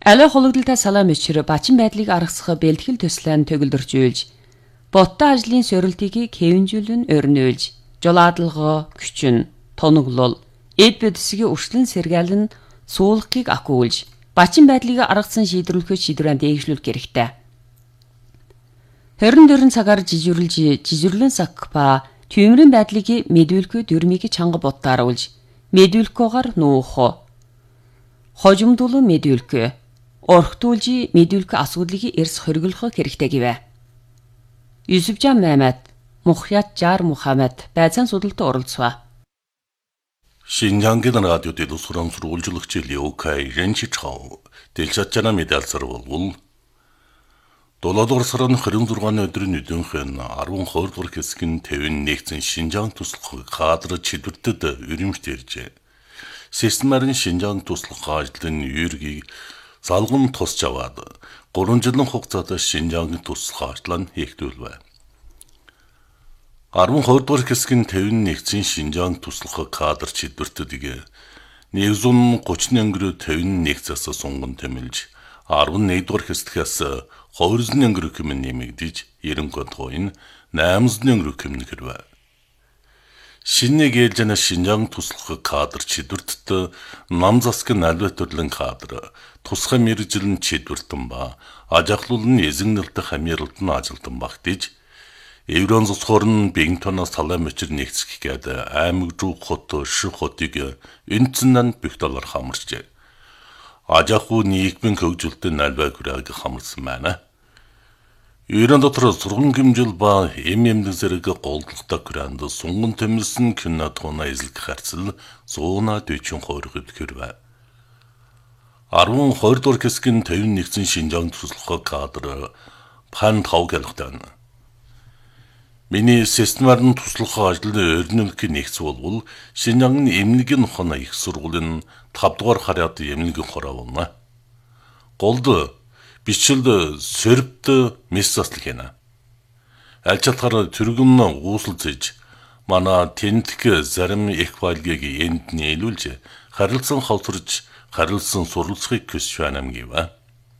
Алай хологдолтой салам өчрө бачин байдлыг аргасгах бэлтгэл төслөө төгөлдөржүүлж, боттой ажлын сорилтыг хэвэнжүүлэн өрнөөлж, жолаадлого, күчин, тоноглол, эд бодисгийн өршлөн сэргээлэн суулгахыг акуулж, бачин байдлыг аргасан шийдвэрлэхэд шийдвэрэн дээгшлүүлэх хэрэгтэй. 24 цагаар жижирлэн сакпа түймрийн байдлыг мэдүүлэхгүй дүрмийг чанга боттааруулж, мэдүүлэхгүйгээр нуух. Хожимдуулан мэдүүлэхгүй. Орхтуулж мэдүүлэх асуудлыг эрс хориглох хэрэгтэй гэвэ. Юсупжан Мамад, Мухьят Жар Мухаммад байцаан судалт оролцваа. Шинжангийн радио дэд сурам сурвалжлагч Леокай Ренчичхау дэлшатчана медалсар болвол долоодор сарын 26 өдрийн өдөөнхөн 12 дугаар хэсгийн 51 Шинжаан туслах кадр чидвэртэд өрөмжт иржээ. Системарын Шинжаан туслах ажлын юургийг залган тусч аваад 3 жилийн хугацаанд Шинжаангийн туслах ажлаа хийгдүүлвэ. 12 дугаар хэсгийн 51 Шинжаан туслах кадр чидвэртүүдийг 130 өнгөрөө 51 зас сунган тэмэлж 11 дугаар хэсгээс 200 өнгөрөө хэмээн нэмэгдэж 90 тооны 800 өнгөрөө хэмээн хэрвэ. Шинэ гэлжэн Шинжаан туслах кадр чидвэртд нам засгийн албан төрлийн кадр тусгай мэргэжлэн чидвэртэн ба ажиглуулын эзэгнэлт хамааралд нь ажилтан багтиж Еврон цусхорн бинтонос талаа мөчр нэгцэх гээд аймаг руу хот ших хотыг энцэнэн бихталар хамарчээ. Ажаху нийгмийн хөгжилтөд албай хүрээг хамарсан байна. Еврон дотор сургууль хэмжил ба эмэмдэг зэрэг голдлогтой хүрээнд сунган тэмэлсэн кино тооно эзлэх харцал 140 хоригд хэрвэ. 12 дугаар хэсгийн 51 Шинжаан туслах кадр пан тавгалахтан. Миний системарын туслах ажлын өрнөлт нэгц болвол Шинжаангийн эмнэлгийн ухааны их сургуулийн 5 дугаар хараад эмнэлгийн хороовна. Голд бичлд сөрбд мессаслах хийнэ. Аль чатгаар түргэн уусалцж манай тэнтг зарим их байлгийг энд нийлүүлж харилцан хавтарч харилцан суралцахыг хүсэж байна гэвэ.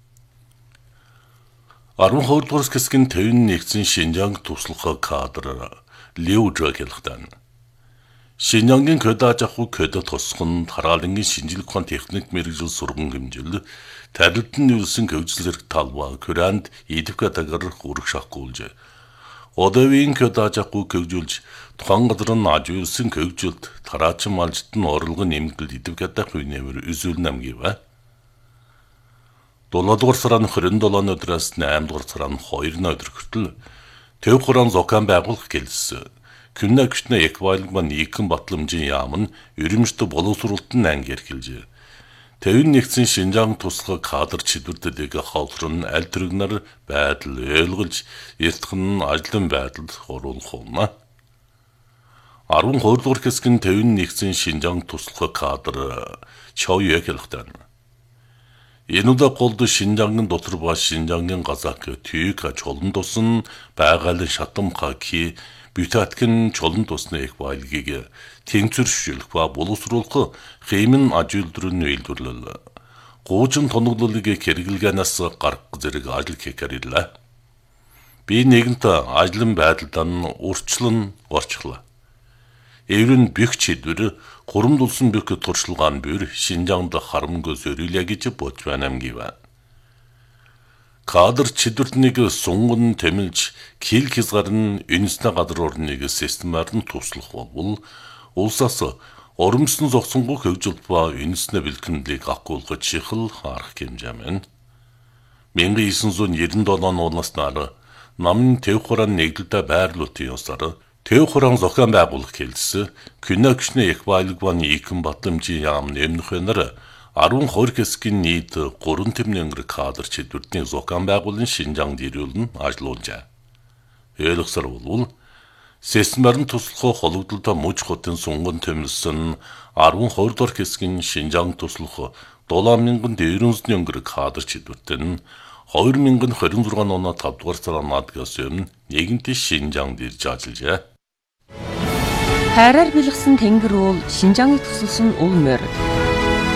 12 дугаар хэсгийн 51 Шинжаан туслах кадр Леужа хэлхтэн. Шинжаангийн көдөж авах көдө тусган тараалангийн шинжилгээ ухаан техник мэргэжил сургууль хэмжил тарилтын нүүлсэн хөгжил зэрэг талбай күрэнд идэвхэтагэр хүрэх шахгуулж одовын көдөж авах хөгжүүлж тухайн газрын ажуулсан хөгжилд тараачин малжт нь орлого нэмэгдэл идэвхэтах хүнээр үзүүлнэм гэвэ. 7 дугаар сарын 27 өдрөөс 8 дугаар сарын 2 өдөр хүртэл төв хураан зокан байгуулах гэлсэн. Күннэ гүчнэ эквайлг ба нийгэн батламжийн яам нь өрөмжтө боловсруулалтын анги эрхэлжээ. 51 Шинжаан туслах кадр чидвэртэдэг хаалтрын аль тэрэгнэр байдал ойлгож эртхэн ажлын байдалд оруулах болно. 12 дугаар хэсгийн 51 Шинжаан туслах кадр чоёг хэлхтэн. Энүүдэ голд Шинжаангийн дотор ба Шинжаангийн газак түйг чолон тусан байгалийн шатамха ки бүтээтгэн чолон тусны их байлгийг тэнцвэршүүлэх ба боловсруулах хэмээн ажиулдрын үйлдвэрлэл. Гуучин тоноглолыг хэрэглэгэнээс гарах зэрэг ажил хийхэрэлээ. Би нэгэнт ажлын байдалд нь урчлан орчлоо. Эврэн бих чидвэр хурамдулсан бих туршлагаан бүр Шинжаанд харамгүй зөрүүлээ гэж бодж байна гэвэ. Кадр чидвэртнийг сунган тэмэлж кил хязгаар нь үнэснэ гадар орныг системаар нь туслах болвол улсаас оромсон зогсонгүй хөгжил ба үнэснэ бэлтгэмлийг агуулгаж шихэл харах хэмжээмен 1997 оноос нар намын төв хураан нэгдэлтэй байрлуулалтын ёсоор төв хураан зохион байгуулах хэлсэн кино гүчнэ их байлг ба нийгэн батламжийн яам нэмнэх өнөр 12 хэсгийн нийт 3 тэмнэнгэр кадр чидвэртний зохион байгуулалтын Шинжаанд ирүүлэн ажиллаулжээ. Ойлгосоор болвол системарын туслах хологдолтой муж хотын сунган тэмэлсэн 12 дугаар хэсгийн Шинжаан туслах 7400 өнгөр кадр чидвэртэн 2026 оны 5 дугаар сарын надгаас өмнө нэгэнт Шинжаанд ирж ажиллажээ. Хайраар бэлгсэн тэнгэр уул Шинжааныг тусалсан уул морь